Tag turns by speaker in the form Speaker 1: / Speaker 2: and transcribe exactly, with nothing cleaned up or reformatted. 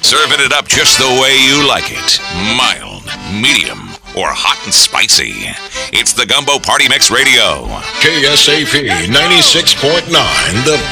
Speaker 1: Serving it up just the way you like it. Mild, medium, or hot and spicy. It's the Gumbo Party Mix Radio.
Speaker 2: K S A P ninety-six point nine, the